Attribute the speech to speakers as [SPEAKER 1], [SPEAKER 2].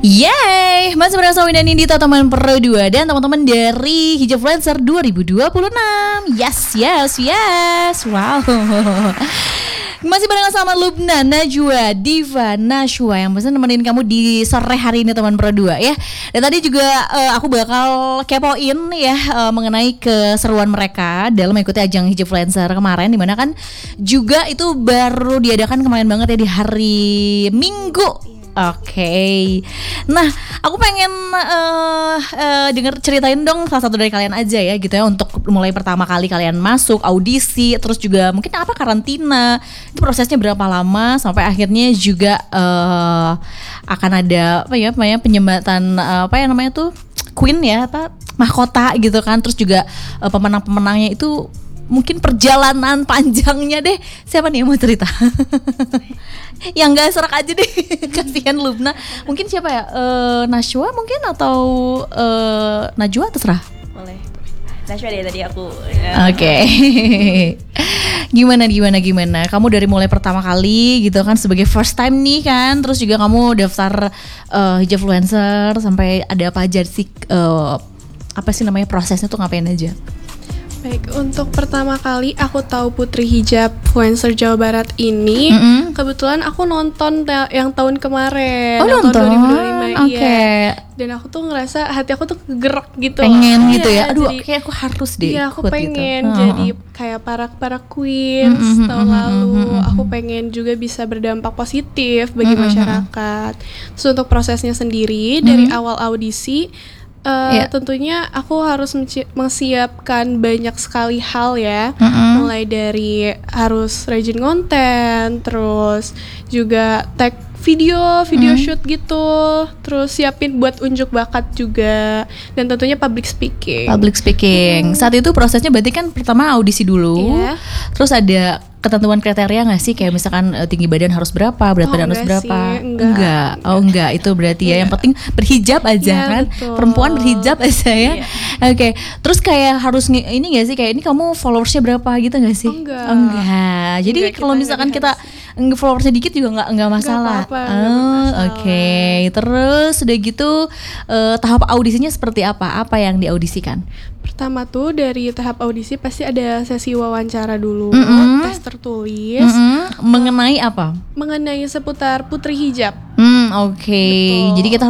[SPEAKER 1] Yeay, masih bersama Winda Nindita teman Pro 2 dan teman-teman dari Hijabfluencer 2026. Yes. Wow. Masih barengan sama Lubna, Najwa, Diva, Nashwa yang bisa nemenin kamu di sore hari ini teman Pro 2 ya. Dan tadi juga aku bakal kepoin ya mengenai keseruan mereka dalam mengikuti ajang Hijabfluencer kemarin, dimana kan juga itu baru diadakan kemarin banget ya di hari Minggu. Oke. Nah, aku pengen denger ceritain dong salah satu dari kalian aja ya gitu ya, untuk mulai pertama kali kalian masuk audisi, terus juga mungkin apa karantina, itu prosesnya berapa lama sampai akhirnya juga akan ada penyembatan queen ya, mahkota gitu kan, terus juga pemenang-pemenangnya itu mungkin perjalanan panjangnya deh. Siapa nih yang mau cerita? Yang gak serak aja deh. Kasihan Lubna. Mungkin siapa ya? Nashwa mungkin atau Najwa, terserah.
[SPEAKER 2] Boleh. Nashwa deh tadi aku.
[SPEAKER 1] Oke. Gimana? Kamu dari mulai pertama kali gitu kan, sebagai first time nih kan, terus juga kamu daftar Hijabfluencer sampai ada apa aja sih? Prosesnya tuh ngapain aja?
[SPEAKER 3] Baik, untuk pertama kali aku tahu Putri Hijabfluencer Jawa Barat ini, kebetulan aku nonton yang tahun kemarin,
[SPEAKER 1] yang
[SPEAKER 3] tahun 2025,
[SPEAKER 1] Okay.
[SPEAKER 3] iya. Dan aku tuh ngerasa hati aku tuh gerak gitu.
[SPEAKER 1] Pengen gitu ya. Aduh,
[SPEAKER 3] jadi,
[SPEAKER 1] kayak aku harus deh.
[SPEAKER 3] Iya, aku pengen
[SPEAKER 1] gitu.
[SPEAKER 3] jadi kayak para queens tahun lalu. Aku pengen juga bisa berdampak positif bagi masyarakat. Terus untuk prosesnya sendiri dari awal audisi, tentunya aku harus menyiapkan banyak sekali hal ya, mulai dari harus rajin konten, terus juga tag video shoot gitu, terus siapin buat unjuk bakat juga, dan tentunya public speaking.
[SPEAKER 1] Saat itu prosesnya berarti kan pertama audisi dulu, terus ada ketentuan kriteria nggak sih, kayak misalkan tinggi badan harus berapa, berat badan harus berapa? Enggak, itu berarti ya yang penting berhijab aja kan,
[SPEAKER 3] betul.
[SPEAKER 1] Perempuan berhijab aja ya. Oke. Terus kayak harus ini nggak sih, kayak ini kamu followersnya berapa gitu nggak sih? Enggak. Jadi kalau misalkan kita followersnya dikit juga nggak masalah. Oke. Terus udah gitu tahap audisinya seperti apa? Apa yang diaudisikan?
[SPEAKER 3] Pertama tuh dari tahap audisi pasti ada sesi wawancara dulu, tes tertulis.
[SPEAKER 1] Mengenai apa?
[SPEAKER 3] Mengenai seputar Putri Hijab.
[SPEAKER 1] Oke. Jadi kita